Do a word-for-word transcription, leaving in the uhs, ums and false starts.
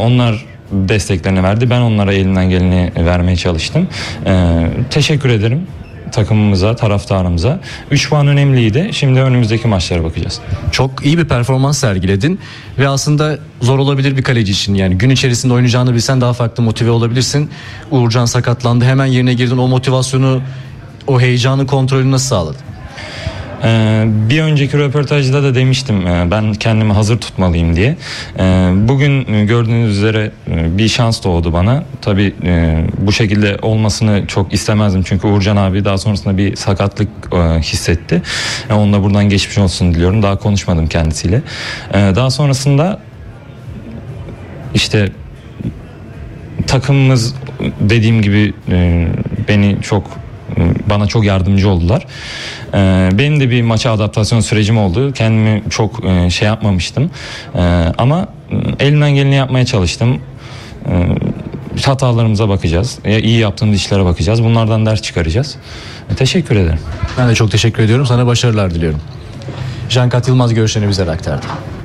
onlar desteklerini verdi. Ben onlara elimden geleni vermeye çalıştım. Ee, teşekkür ederim takımımıza, taraftarımıza. üç puan önemliydi. Şimdi önümüzdeki maçlara bakacağız. Çok iyi bir performans sergiledin ve aslında zor olabilir bir kaleci için. Yani gün içerisinde oynayacağını bilsen daha farklı motive olabilirsin. Uğurcan sakatlandı. Hemen yerine girdin. O motivasyonu, o heyecanı, kontrolünü nasıl sağladın? Ee, bir önceki röportajda da demiştim e, ben kendimi hazır tutmalıyım diye. Ee, bugün gördüğünüz üzere e, bir şans doğdu bana. Tabii e, bu şekilde olmasını çok istemezdim çünkü Uğurcan abi daha sonrasında bir sakatlık e, hissetti. E, onunla buradan geçmiş olsun diliyorum. Daha konuşmadım kendisiyle. E, daha sonrasında işte takımımız dediğim gibi e, beni çok bana çok yardımcı oldular. Ee, benim de bir maça adaptasyon sürecim oldu. Kendimi çok e, şey yapmamıştım. Ee, ama elimden geleni yapmaya çalıştım. Ee, hatalarımıza bakacağız. E, iyi yaptığımız işlere bakacağız. Bunlardan ders çıkaracağız. E, teşekkür ederim. Ben de çok teşekkür ediyorum. Sana başarılar diliyorum. Cankat Yılmaz görüşlerini bize aktardı.